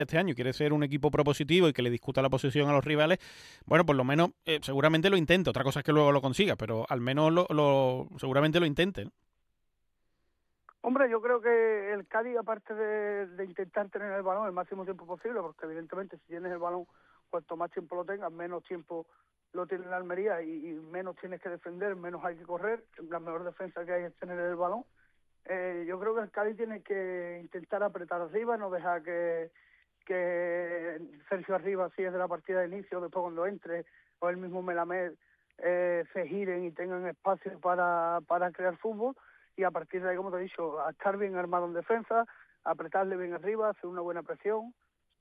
este año y quiere ser un equipo propositivo y que le discuta la posesión a los rivales, bueno, por lo menos seguramente lo intente. Otra cosa es que luego lo consiga, pero al menos seguramente lo intente, ¿no? Hombre, yo creo que el Cádiz, aparte de intentar tener el balón el máximo tiempo posible, porque evidentemente si tienes el balón, cuanto más tiempo lo tengas, menos tiempo lo tiene la Almería y menos tienes que defender, menos hay que correr. La mejor defensa que hay es tener el balón. Yo creo que el Cádiz tiene que intentar apretar arriba, no dejar que Sergio Arribas, si es de la partida de inicio, después cuando entre, o el mismo Melamed, se giren y tengan espacio para crear fútbol. Y a partir de ahí, como te he dicho, a estar bien armado en defensa, apretarle bien arriba, hacer una buena presión,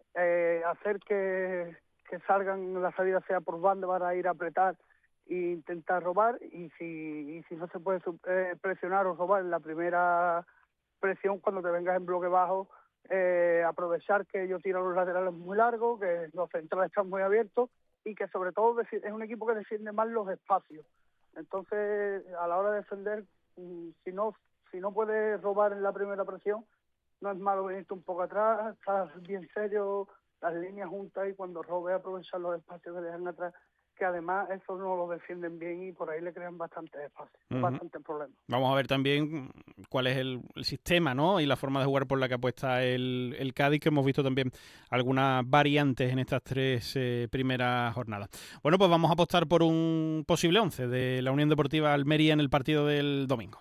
hacer que salgan, la salida sea por banda para ir a apretar e intentar robar, y si no se puede presionar o robar en la primera presión, cuando te vengas en bloque bajo, aprovechar que ellos tiran los laterales muy largos, que los centrales están muy abiertos y que sobre todo es un equipo que defiende más los espacios. Entonces, a la hora de defender, si no puedes robar en la primera presión, no es malo venirte un poco atrás, estar bien serio, las líneas juntas, y cuando robe aprovechar los espacios que dejan atrás, que además eso no lo defienden bien y por ahí le crean bastantes espacios, bastantes problemas. Vamos a ver también cuál es el sistema, ¿no? Y la forma de jugar por la que apuesta el Cádiz, que hemos visto también algunas variantes en estas tres primeras jornadas. Bueno, pues vamos a apostar por un posible 11 de la Unión Deportiva Almería en el partido del domingo.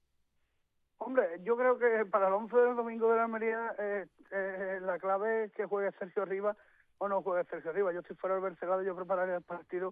Hombre, yo creo que para el 11 del domingo de la Almería la clave es que juegue Sergio Arribas o no juegue Sergio Arribas. Yo, si fuera el Bercelado, yo prepararía el partido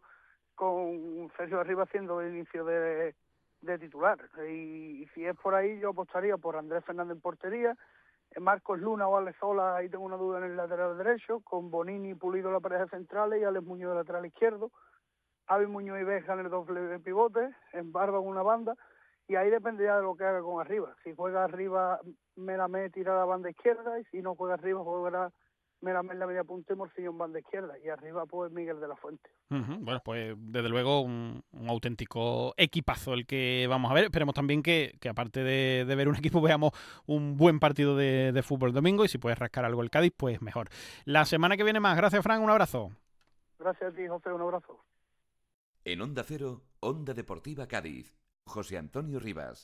con Sergio Arribas haciendo el inicio de titular. Y si es por ahí, yo apostaría por Andrés Fernández en portería, Marcos Luna o Alex Sola, ahí tengo una duda en el lateral derecho, con Bonini y Pulido la pareja centrales y Alex Muñoz de lateral izquierdo, Javi Muñoz y Beja en el doble de pivote, en Barba en una banda. Y ahí dependerá de lo que haga con arriba. Si juega arriba, Melamed tira a la banda izquierda, y si no juega arriba, jugará Melamed en la media punta y Morcillo en banda izquierda. Y arriba, pues, Miguel de la Fuente. Bueno, pues desde luego un auténtico equipazo el que vamos a ver. Esperemos también que aparte de ver un equipo, veamos un buen partido de fútbol domingo, y si puedes rascar algo el Cádiz, pues mejor. La semana que viene más. Gracias, Fran. Un abrazo. Gracias a ti, José. Un abrazo. En Onda Cero, Onda Deportiva Cádiz. José Antonio Rivas.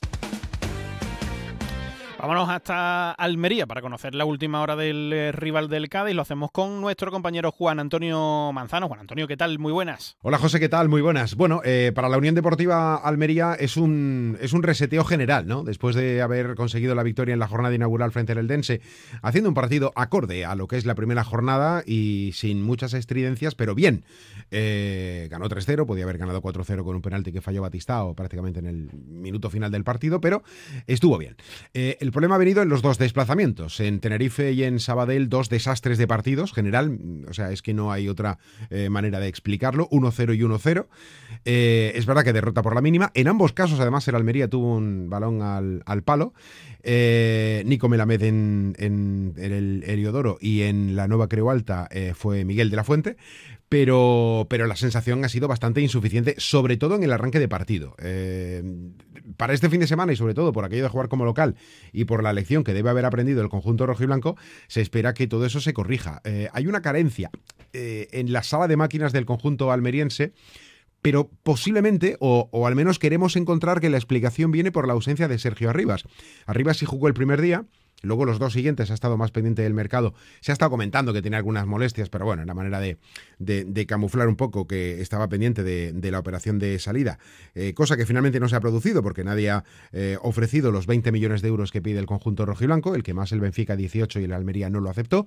Vámonos hasta Almería para conocer la última hora del rival del Cádiz. Lo hacemos con nuestro compañero Juan Antonio Manzano. Juan Antonio, ¿qué tal? Muy buenas. Hola, José, ¿qué tal? Muy buenas. Bueno, para la Unión Deportiva Almería es un reseteo general, ¿no? Después de haber conseguido la victoria en la jornada inaugural frente al Eldense, haciendo un partido acorde a lo que es la primera jornada y sin muchas estridencias, pero bien. Ganó 3-0, podía haber ganado 4-0 con un penalti que falló Batistao prácticamente en el minuto final del partido, pero estuvo bien. El problema ha venido en los dos desplazamientos. En Tenerife y en Sabadell, dos desastres de partidos, general, o sea, es que no hay otra manera de explicarlo, 1-0 y 1-0. Es verdad que derrota por la mínima. En ambos casos, además, el Almería tuvo un balón al palo. Nico Melamed en el Heliodoro y en la Nueva Creu Alta fue Miguel de la Fuente. Pero la sensación ha sido bastante insuficiente, sobre todo en el arranque de partido. Para este fin de semana, y sobre todo por aquello de jugar como local y por la lección que debe haber aprendido el conjunto rojiblanco, se espera que todo eso se corrija. Hay una carencia en la sala de máquinas del conjunto almeriense, pero posiblemente, o al menos queremos encontrar que la explicación viene por la ausencia de Sergio Arribas. Arribas sí jugó el primer día. Luego los dos siguientes ha estado más pendiente del mercado. Se ha estado comentando que tiene algunas molestias, pero bueno, era manera de camuflar un poco que estaba pendiente de la operación de salida. Cosa que finalmente no se ha producido porque nadie ha ofrecido los 20 millones de euros que pide el conjunto rojiblanco, el que más el Benfica 18 y el Almería no lo aceptó.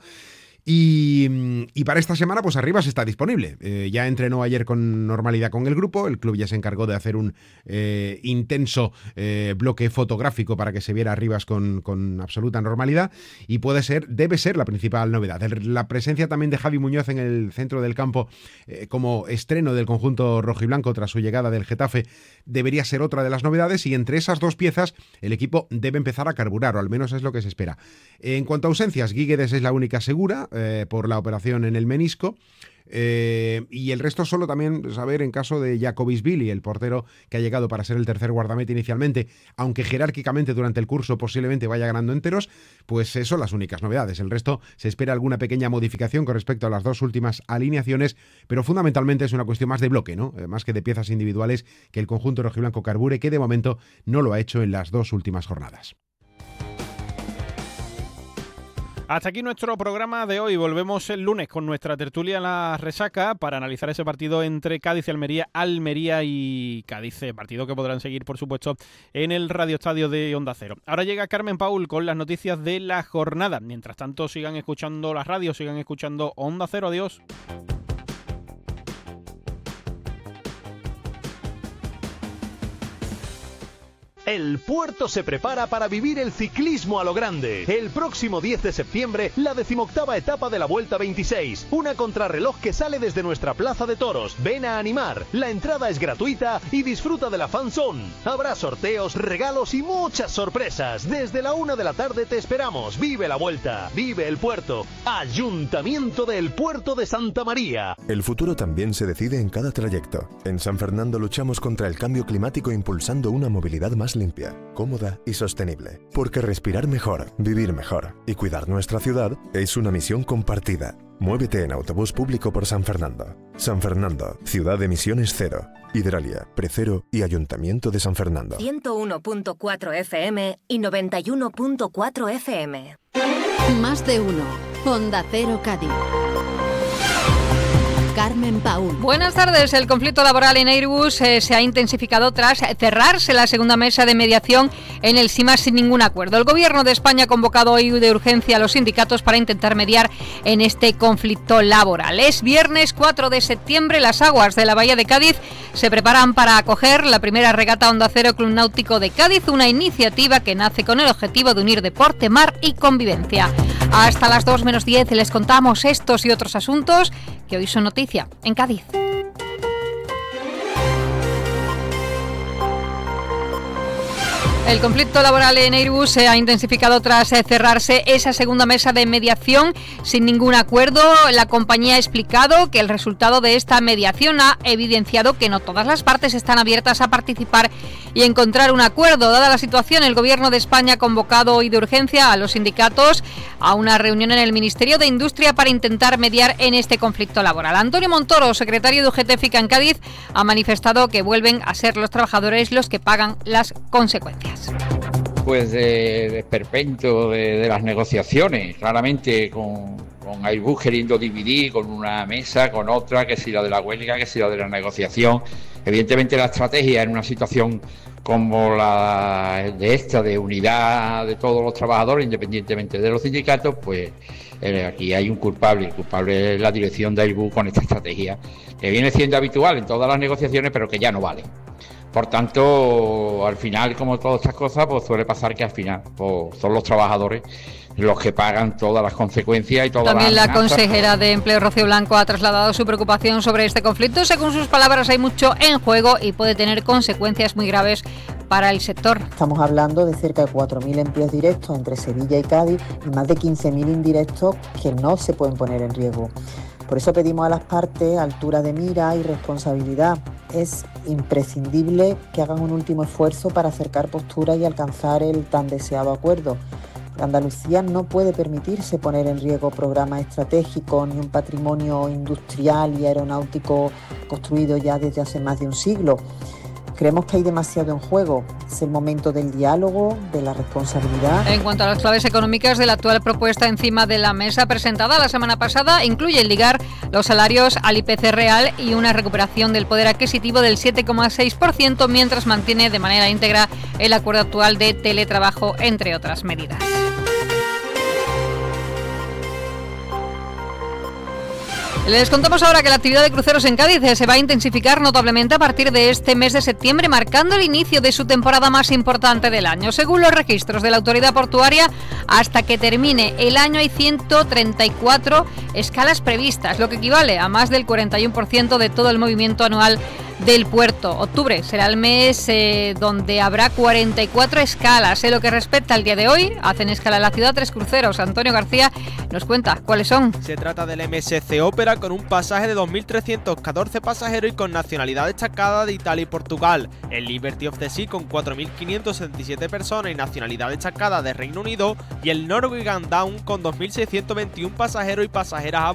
Y para esta semana, pues Arribas está disponible. Ya entrenó ayer con normalidad con el grupo. El club ya se encargó de hacer un intenso bloque fotográfico para que se viera Arribas con absoluta normalidad. Y debe ser la principal novedad. La presencia también de Javi Muñoz en el centro del campo como estreno del conjunto rojiblanco tras su llegada del Getafe debería ser otra de las novedades. Y entre esas dos piezas, el equipo debe empezar a carburar, o al menos es lo que se espera. En cuanto a ausencias, Guíguedes es la única segura por la operación en el menisco. Y el resto solo también saber en caso de Jacobisvili, el portero que ha llegado para ser el tercer guardameta inicialmente, aunque jerárquicamente durante el curso posiblemente vaya ganando enteros, pues son las únicas novedades. El resto se espera alguna pequeña modificación con respecto a las dos últimas alineaciones, pero fundamentalmente es una cuestión más de bloque, ¿no? Más que de piezas individuales, que el conjunto rojiblanco carbure, que de momento no lo ha hecho en las dos últimas jornadas. Hasta aquí nuestro programa de hoy. Volvemos el lunes con nuestra tertulia La Resaca para analizar ese partido entre Cádiz y Almería, Almería y Cádiz, partido que podrán seguir, por supuesto, en el Radio Estadio de Onda Cero. Ahora llega Carmen Paul con las noticias de la jornada. Mientras tanto, sigan escuchando la radio, sigan escuchando Onda Cero. Adiós. El Puerto se prepara para vivir el ciclismo a lo grande. El próximo 10 de septiembre, la 18ª etapa de la Vuelta 26. Una contrarreloj que sale desde nuestra Plaza de Toros. Ven a animar. La entrada es gratuita y disfruta de la fan zone. Habrá sorteos, regalos y muchas sorpresas. Desde la 1 de la tarde te esperamos. Vive la Vuelta. Vive el Puerto. Ayuntamiento del Puerto de Santa María. El futuro también se decide en cada trayecto. En San Fernando luchamos contra el cambio climático impulsando una movilidad más limpia, cómoda y sostenible. Porque respirar mejor, vivir mejor y cuidar nuestra ciudad es una misión compartida. Muévete en autobús público por San Fernando. San Fernando, ciudad de emisiones cero. Hidralia, Precero y Ayuntamiento de San Fernando. 101.4 FM y 91.4 FM. Más de uno. Onda Cero Cádiz. Carmen Paul. Buenas tardes. El conflicto laboral en Airbus se ha intensificado tras cerrarse la segunda mesa de mediación en el SIMA sin ningún acuerdo. El Gobierno de España ha convocado hoy de urgencia a los sindicatos para intentar mediar en este conflicto laboral. Es viernes 4 de septiembre. Las aguas de la Bahía de Cádiz se preparan para acoger la primera regata Onda Cero Club Náutico de Cádiz, una iniciativa que nace con el objetivo de unir deporte, mar y convivencia. Hasta las 2 menos 10 les contamos estos y otros asuntos que hoy son noticia en Cádiz. El conflicto laboral en Airbus se ha intensificado tras cerrarse esa segunda mesa de mediación sin ningún acuerdo. La compañía ha explicado que el resultado de esta mediación ha evidenciado que no todas las partes están abiertas a participar y encontrar un acuerdo. Dada la situación, el Gobierno de España ha convocado hoy de urgencia a los sindicatos a una reunión en el Ministerio de Industria para intentar mediar en este conflicto laboral. Antonio Montoro, secretario de UGT FICA en Cádiz, ha manifestado que vuelven a ser los trabajadores los que pagan las consecuencias. Pues de esperpento de las negociaciones, claramente con Airbus queriendo dividir con una mesa, con otra, que si la de la huelga, que si la de la negociación. Evidentemente la estrategia en una situación como la de esta, de unidad de todos los trabajadores, independientemente de los sindicatos, pues aquí hay un culpable. El culpable es la dirección de Airbus con esta estrategia, que viene siendo habitual en todas las negociaciones, pero que ya no vale. Por tanto, al final, como todas estas cosas, pues suele pasar que al final pues, son los trabajadores los que pagan todas las consecuencias y todas las amenazas. También la consejera de Empleo, Rocío Blanco, ha trasladado su preocupación sobre este conflicto. Según sus palabras, hay mucho en juego y puede tener consecuencias muy graves para el sector. Estamos hablando de cerca de 4.000 empleos directos entre Sevilla y Cádiz y más de 15.000 indirectos que no se pueden poner en riesgo. Por eso pedimos a las partes altura de mira y responsabilidad. Es imprescindible que hagan un último esfuerzo para acercar posturas y alcanzar el tan deseado acuerdo. Andalucía no puede permitirse poner en riesgo programas estratégicos ni un patrimonio industrial y aeronáutico construido ya desde hace más de un siglo. Creemos que hay demasiado en juego. Es el momento del diálogo, de la responsabilidad. En cuanto a las claves económicas de la actual propuesta encima de la mesa presentada la semana pasada, incluye el ligar los salarios al IPC real y una recuperación del poder adquisitivo del 7,6%, mientras mantiene de manera íntegra el acuerdo actual de teletrabajo, entre otras medidas. Les contamos ahora que la actividad de cruceros en Cádiz se va a intensificar notablemente a partir de este mes de septiembre, marcando el inicio de su temporada más importante del año. Según los registros de la autoridad portuaria, hasta que termine el año hay 134 escalas previstas, lo que equivale a más del 41% de todo el movimiento anual del puerto. Octubre será el mes donde habrá 44 escalas. En lo que respecta al día de hoy, hacen escala en la ciudad 3 cruceros. Antonio García nos cuenta cuáles son. Se trata del MSC Ópera con un pasaje de 2.314 pasajeros y con nacionalidad destacada de Italia y Portugal. El Liberty of the Sea con 4.577 personas y nacionalidad destacada de Reino Unido. Y el Norwegian Dawn con 2.621 pasajeros y pasajeras a